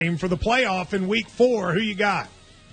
for the playoff in Week 4. Who you got?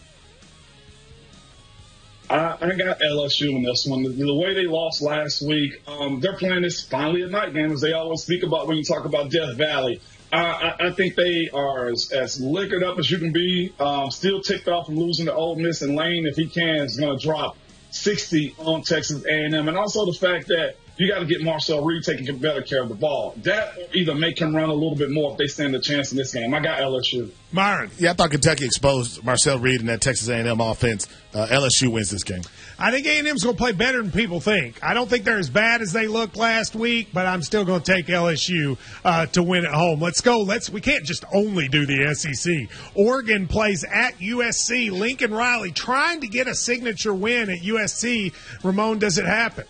I got LSU in this one. The way they lost last week, they're playing this finally a night game, as they always speak about when you talk about Death Valley. I think they are as liquored up as you can be. Still ticked off from losing to Ole Miss, and Lane, if he can, is going to drop 60 on Texas A&M. And also the fact that you got to get Marcel Reed taking better care of the ball. That will either make him run a little bit more if they stand a chance in this game. I got LSU. Myron. Yeah, I thought Kentucky exposed Marcel Reed in that Texas A&M offense. LSU wins this game. I think A&M's going to play better than people think. I don't think they're as bad as they looked last week, but I'm still going to take LSU to win at home. Let's go. We can't just only do the SEC. Oregon plays at USC. Lincoln Riley trying to get a signature win at USC. Ramon, does it happen?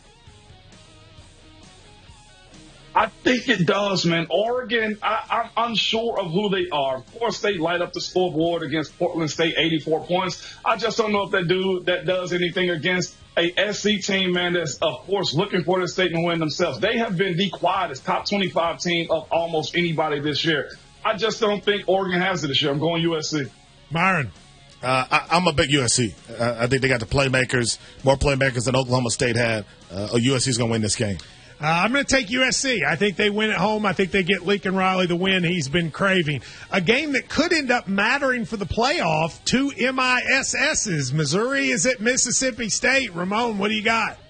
I think it does, man. Oregon, I'm unsure of who they are. Of course, they light up the scoreboard against Portland State, 84 points. I just don't know if that does anything against a SC team, man, that's, of course, looking for the state and win themselves. They have been the quietest top 25 team of almost anybody this year. I just don't think Oregon has it this year. I'm going USC. Myron. I'm a big USC. I think they got the playmakers, more playmakers than Oklahoma State had. USC is going to win this game. I'm going to take USC. I think they win at home. I think they get Lincoln Riley the win he's been craving. A game that could end up mattering for the playoff, two MISSs. Missouri is at Mississippi State. Ramon, what do you got?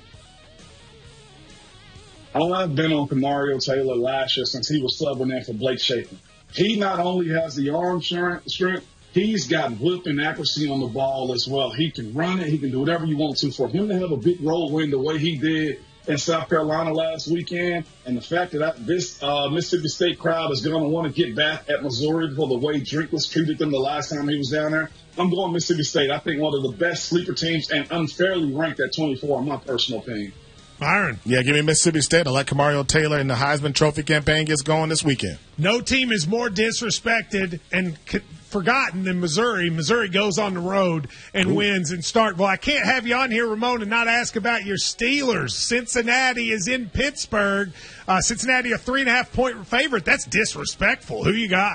I've been on Mario Taylor last year since he was subbing in for Blake Shapen. He not only has the arm strength, he's got whipping accuracy on the ball as well. He can run it. He can do whatever you want to. For him to have a big role in the way he did in South Carolina last weekend, and the fact that this Mississippi State crowd is going to want to get back at Missouri for the way Drinkwitz treated them the last time he was down there, I'm going Mississippi State. I think one of the best sleeper teams and unfairly ranked at 24 in my personal opinion. Byron. Yeah, give me Mississippi State. I like Kamario Taylor, and the Heisman Trophy campaign gets going this weekend. No team is more disrespected and forgotten than Missouri. Missouri goes on the road and wins in Starkville. I can't have you on here, Ramon, and not ask about your Steelers. Cincinnati is in Pittsburgh. Cincinnati a 3.5-point favorite. That's disrespectful. Who you got?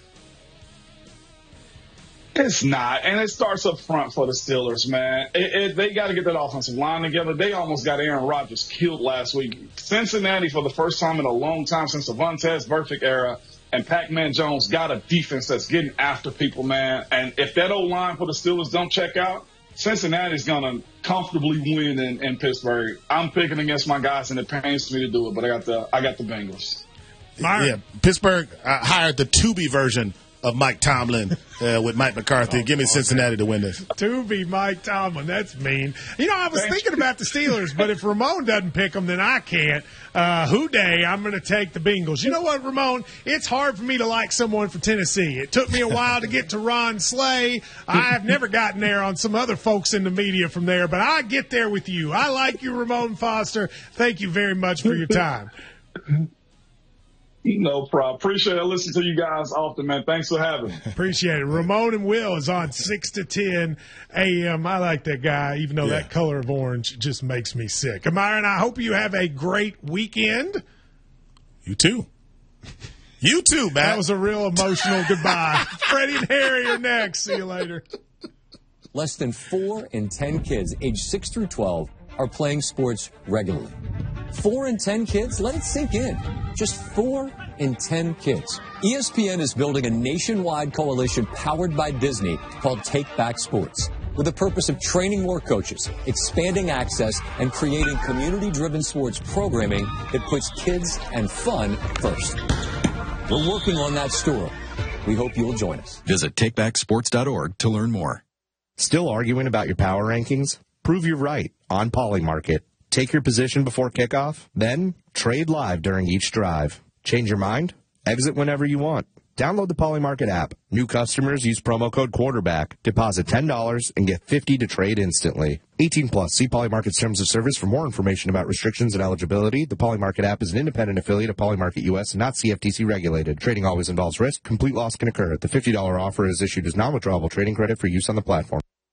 It's not, and it starts up front for the Steelers, man. They got to get that offensive line together. They almost got Aaron Rodgers killed last week. Cincinnati, for the first time in a long time since the Vontaze Burfict era, and Pac-Man Jones got a defense that's getting after people, man. And if that O-line for the Steelers don't check out, Cincinnati's going to comfortably win in Pittsburgh. I'm picking against my guys, and it pains me to do it, but I got the Bengals. Yeah, Pittsburgh hired the Tubi version of Mike Tomlin with Mike McCarthy. Give me Cincinnati to win this. To be Mike Tomlin. That's mean. You know, I was thinking about the Steelers, but if Ramon doesn't pick them, then I can't. Houday, I'm going to take the Bengals. You know what, Ramon? It's hard for me to like someone from Tennessee. It took me a while to get to Ron Slay. I've never gotten there on some other folks in the media from there, but I get there with you. I like you, Ramon Foster. Thank you very much for your time. No problem. Appreciate it. I listen to you guys often, man. Thanks for having me. Appreciate it. Ramon and Will is on 6 to 10 a.m. I like that guy, even though that color of orange just makes me sick. Amira, and I hope you have a great weekend. You too. You too, man. That was a real emotional goodbye. Freddie and Harry are next. See you later. Less than 4 in 10 kids aged 6 through 12 are playing sports regularly. 4 in 10 kids? Let it sink in. Just 4 in 10 kids. ESPN is building a nationwide coalition powered by Disney called Take Back Sports, with the purpose of training more coaches, expanding access, and creating community-driven sports programming that puts kids and fun first. We're working on that story. We hope you'll join us. Visit takebacksports.org to learn more. Still arguing about your power rankings? Prove you're right on Polymarket. Take your position before kickoff, then trade live during each drive. Change your mind? Exit whenever you want. Download the Polymarket app. New customers use promo code quarterback. Deposit $10 and get $50 to trade instantly. 18 plus. See Polymarket's terms of service for more information about restrictions and eligibility. The Polymarket app is an independent affiliate of Polymarket US and not CFTC regulated. Trading always involves risk. Complete loss can occur. The $50 offer is issued as non-withdrawable trading credit for use on the platform.